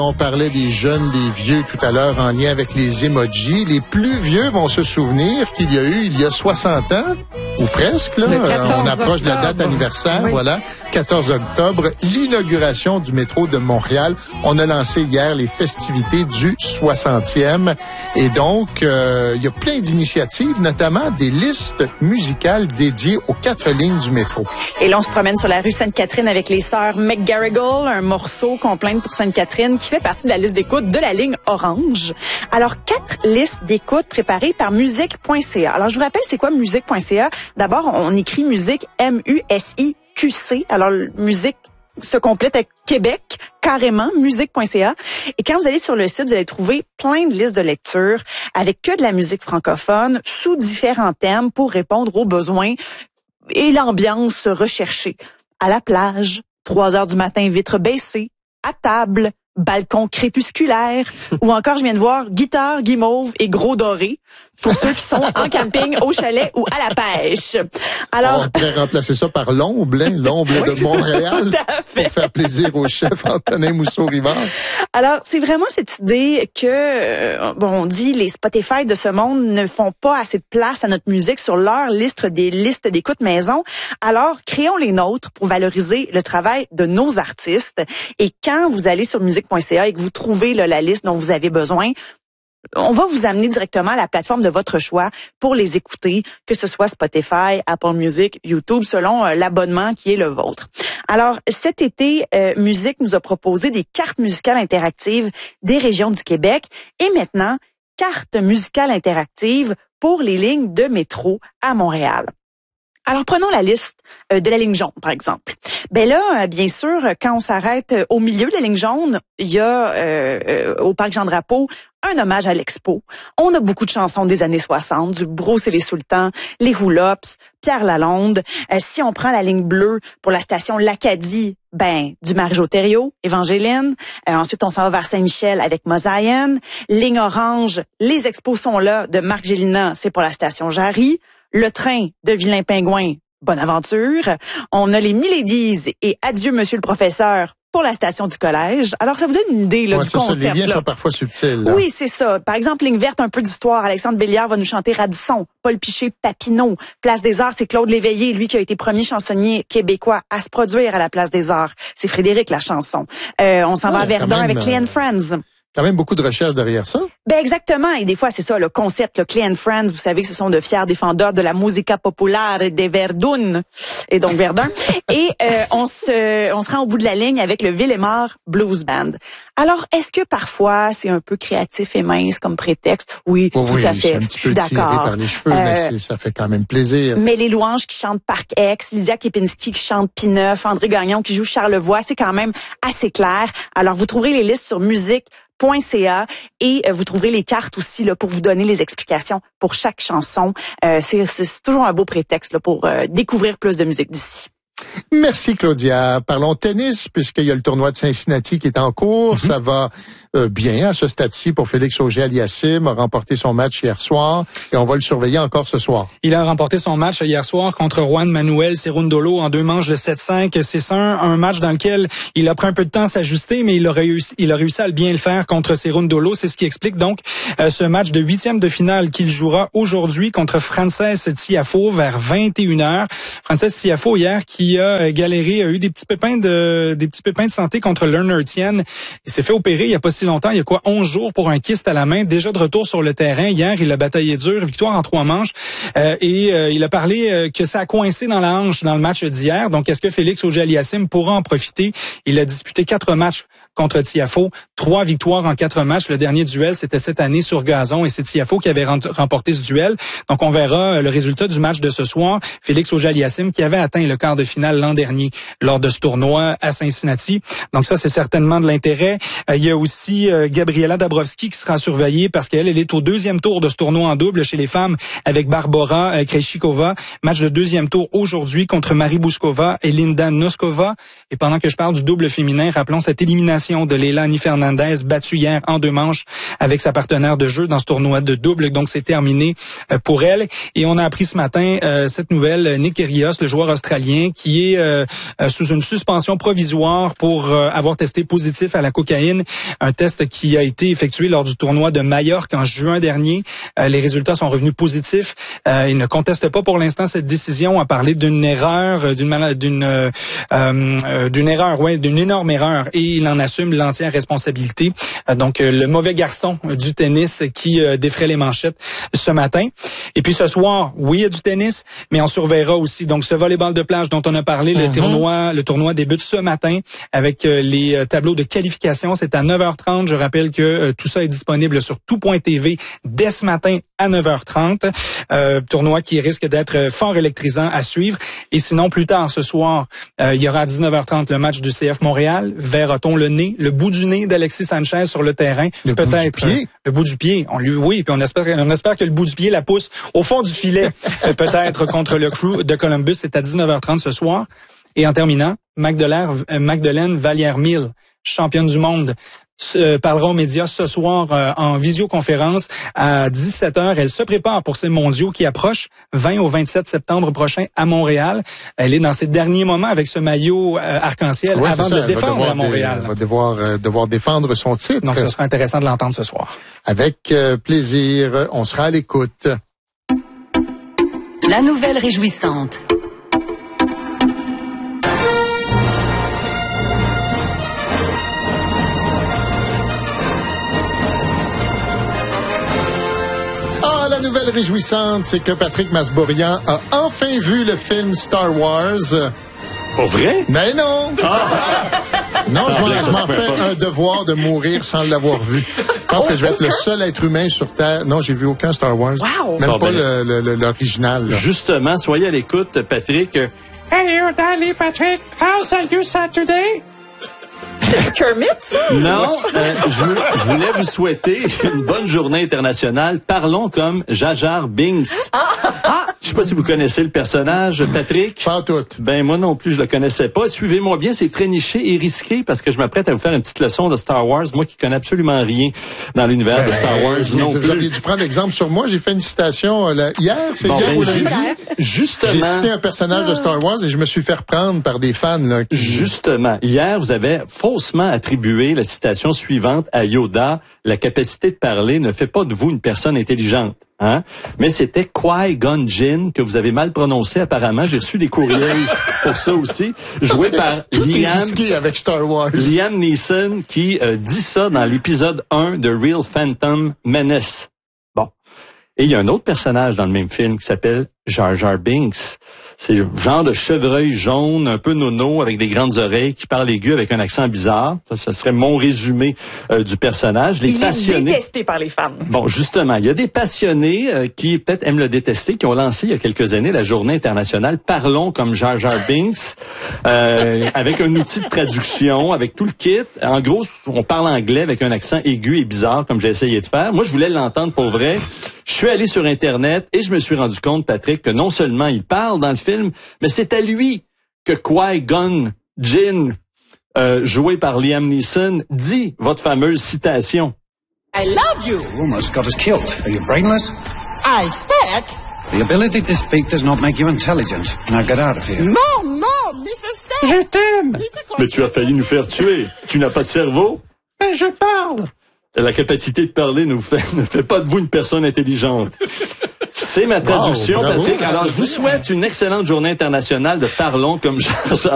On parlait des jeunes, des vieux tout à l'heure en lien avec les emojis. Les plus vieux vont se souvenir qu'il y a eu, il y a 60 ans, ou presque, là, on approche de la date anniversaire, oui. Voilà, 14 octobre, l'inauguration du métro de Montréal. On a lancé hier les festivités du 60e. Et donc, il y a plein d'initiatives, notamment des listes musicales dédiées aux 4 lignes du métro. Et là, on se promène sur la rue Sainte-Catherine avec les sœurs McGarrigle, un morceau qu'on plaint pour Sainte-Catherine qui fait partie de la liste d'écoute de la ligne orange. Alors, 4 listes d'écoute préparées par musique.ca. Alors, je vous rappelle, c'est quoi musique.ca? D'abord, on écrit musique M-U-S-I-Q-C. Alors, musique se complète avec Québec, carrément, musique.ca. Et quand vous allez sur le site, vous allez trouver plein de listes de lecture avec que de la musique francophone sous différents thèmes pour répondre aux besoins et l'ambiance recherchée. À la plage, 3 heures du matin, vitres baissées, à table, balcon crépusculaire, ou encore, je viens de voir, guitare, guimauve et gros doré, pour ceux qui sont en camping, au chalet ou à la pêche. Alors, on pourrait remplacer ça par l'omble, hein, l'omble oui, de Montréal, pour faire plaisir au chef Antonin Mousseau-Rivard. Alors, c'est vraiment cette idée que, on dit, les Spotify de ce monde ne font pas assez de place à notre musique sur leur liste des listes d'écoute maison. Alors, créons les nôtres pour valoriser le travail de nos artistes. Et quand vous allez sur musique.ca et que vous trouvez là, la liste dont vous avez besoin, on va vous amener directement à la plateforme de votre choix pour les écouter, que ce soit Spotify, Apple Music, YouTube, selon l'abonnement qui est le vôtre. Alors, cet été, Musique nous a proposé des cartes musicales interactives des régions du Québec et maintenant, cartes musicales interactives pour les lignes de métro à Montréal. Alors, prenons la liste de la ligne jaune, par exemple. Ben là, bien sûr, quand on s'arrête au milieu de la ligne jaune, il y a au Parc Jean-Drapeau un hommage à l'Expo. On a beaucoup de chansons des années 60, du Bruce et les Sultans, les Hoolops, Pierre Lalonde. Si on prend la ligne bleue pour la station L'Acadie, ben du Marie-Jo Thériault, Évangéline. Ensuite, on s'en va vers Saint-Michel avec Mosaïenne. Ligne orange, les Expos sont là de Marc Gélina, c'est pour la station Jarry. Le train de Vilain Pingouin, Bonaventure. On a les Miladies et Adieu Monsieur le professeur pour la station du collège. Alors, ça vous donne une idée là, du concept. Ça, les liens sont parfois subtils. Là. Oui, c'est ça. Par exemple, ligne verte, un peu d'histoire. Alexandre Béliard va nous chanter Radisson. Paul Piché, Papineau. Place des Arts, c'est Claude Léveillé, lui qui a été premier chansonnier québécois à se produire à la Place des Arts. C'est Frédéric, la chanson. On s'en va à Verdun avec Clay and Friends. Quand même beaucoup de recherche derrière ça. Ben exactement. Et des fois, c'est ça, le concept, le Clay and Friends. Vous savez que ce sont de fiers défendeurs de la musica populaire de Verdun. Et donc Verdun. Et on se rend au bout de la ligne avec le Villemort Blues Band. Alors, est-ce que parfois, c'est un peu créatif et mince comme prétexte? Oui, tout à fait. C'est un petit peu tiré par les cheveux, mais ça fait quand même plaisir. Mais les louanges qui chantent Parc X, Lydia Kepinski qui chante P9, André Gagnon qui joue Charlevoix, c'est quand même assez clair. Alors, vous trouverez les listes sur musique.ca et vous trouverez les cartes aussi là pour vous donner les explications pour chaque chanson. C'est toujours un beau prétexte là, pour découvrir plus de musique d'ici. Merci Claudia. Parlons tennis puisqu'il y a le tournoi de Cincinnati qui est en cours. Ça va bien à ce stade-ci pour Félix Auger-Aliassime, a remporté son match hier soir et on va le surveiller encore ce soir. Il a remporté son match hier soir contre Juan Manuel Cerundolo en 2 manches de 7-5, 6-1, un match dans lequel il a pris un peu de temps à s'ajuster, mais il a réussi à bien le faire contre Cerundolo. C'est ce qui explique donc ce match de 8e de finale qu'il jouera aujourd'hui contre Frances Tiafoe vers 21h. Frances Tiafoe hier qui a galéré, a eu des petits pépins de santé contre Leonard Tien. Il s'est fait opérer il y a pas si longtemps, il y a 11 jours pour un kyste à la main, déjà de retour sur le terrain. Hier, il a bataillé dur, victoire en 3 manches. Il a parlé que ça a coincé dans la hanche dans le match d'hier. Donc, est-ce que Félix Auger-Aliassime pourra en profiter? Il a disputé 4 matchs contre Tiafoe, 3 victoires en 4 matchs. Le dernier duel, c'était cette année sur gazon et c'est Tiafoe qui avait remporté ce duel. Donc, on verra le résultat du match de ce soir. Félix Auger-Aliassime qui avait atteint le quart de finale l'an dernier lors de ce tournoi à Cincinnati. Donc ça, c'est certainement de l'intérêt. Il y a aussi Gabriela Dabrowski qui sera surveillée parce qu'elle est au 2e tour de ce tournoi en double chez les femmes avec Barbora Krejcikova. Match de 2e tour aujourd'hui contre Marie Bouskova et Linda Noskova. Et pendant que je parle du double féminin, rappelons cette élimination de Leilani Fernandez battue hier en 2 manches avec sa partenaire de jeu dans ce tournoi de double. Donc c'est terminé pour elle. Et on a appris ce matin cette nouvelle, Nick Kyrgios, le joueur australien qui est sous une suspension provisoire pour avoir testé positif à la cocaïne. Un test qui a été effectué lors du tournoi de Majorque en juin dernier. Les résultats sont revenus positifs. Il ne conteste pas pour l'instant cette décision, a parlé d'une erreur, d'une énorme erreur, et il en assume l'entière responsabilité. Donc le mauvais garçon du tennis qui défraie les manchettes ce matin. Et puis ce soir, oui, il y a du tennis, mais on surveillera aussi donc ce volleyball de plage dont on a parlé. Le tournoi débute ce matin avec les tableaux de qualification. C'est à 9h30. Je rappelle que tout ça est disponible sur tout.tv dès ce matin à 9h30. Tournoi qui risque d'être fort électrisant à suivre. Et sinon, plus tard ce soir, il y aura à 19h30 le match du CF Montréal. Verra-t-on le bout du nez d'Alexis Sanchez sur le terrain? Le bout du pied? Le bout du pied. Oui, puis on espère que le bout du pied la pousse au fond du filet, peut-être contre le Crew de Columbus. C'est à 19h30 ce soir. Et en terminant, Magdalene Vallière-Mille, championne du monde, parlera aux médias ce soir en visioconférence à 17h. Elle se prépare pour ces mondiaux qui approchent 20 au 27 septembre prochain à Montréal. Elle est dans ses derniers moments avec ce maillot arc-en-ciel avant de défendre à Montréal. Elle va devoir défendre son titre. Donc ce sera intéressant de l'entendre ce soir. Avec plaisir, on sera à l'écoute. La nouvelle réjouissante. La nouvelle réjouissante, c'est que Patrick Masbourian a enfin vu le film Star Wars. Pour vrai? Mais non! Non, je m'en fais un devoir de mourir sans l'avoir vu. Je pense que je vais être le seul être humain sur Terre. Non, j'ai vu aucun Star Wars. Wow! Même pas l'original. Là. Justement, soyez à l'écoute, Patrick. Hey, Daddy Patrick, how's your Saturday? Kermit, ça? Non, je voulais vous souhaiter une bonne journée internationale. Parlons comme Jar Jar Binks. Je sais pas si vous connaissez le personnage, Patrick. Pas tout. Ben, moi non plus, je le connaissais pas. Suivez-moi bien, c'est très niché et risqué parce que je m'apprête à vous faire une petite leçon de Star Wars. Moi qui connais absolument rien dans l'univers de Star Wars non plus. Vous auriez dû prendre exemple sur moi. J'ai fait une citation hier, ou lundi. Justement. J'ai cité un personnage de Star Wars et je me suis fait reprendre par des fans. Là, Justement. Hier, vous avez faussement attribué la citation suivante à Yoda. La capacité de parler ne fait pas de vous une personne intelligente. Hein? Mais c'était Qui-Gon Jinn que vous avez mal prononcé apparemment. J'ai reçu des courriels pour ça aussi. Joué par avec Star Wars. Liam Neeson qui dit ça dans l'épisode 1 de Real Phantom Menace. Bon. Et il y a un autre personnage dans le même film qui s'appelle Jar Jar Binks. C'est le genre de chevreuil jaune, un peu nono, avec des grandes oreilles, qui parle aigu avec un accent bizarre. Ça serait mon résumé du personnage. Il est détesté par les fans. Bon, justement, il y a des passionnés qui peut-être aiment le détester, qui ont lancé il y a quelques années la journée internationale Parlons comme Jar Jar Binks, avec un outil de traduction, avec tout le kit. En gros, on parle anglais avec un accent aigu et bizarre, comme j'ai essayé de faire. Moi, je voulais l'entendre pour vrai. Je suis allé sur Internet et je me suis rendu compte, Patrick, que non seulement il parle dans le film, mais c'est à lui que Qui-Gon Jinn, joué par Liam Neeson, dit votre fameuse citation. I love you. You almost got us killed. Are you brainless? I speak. The ability to speak does not make you intelligent. Now get out of here. No, Mrs. Stan. Je t'aime. Mais tu as failli nous faire tuer. Tu n'as pas de cerveau? Mais je parle. La capacité de parler ne fait pas de vous une personne intelligente. C'est ma traduction, Patrick. Alors, je vous souhaite une excellente journée internationale de Parlons comme Jar Jar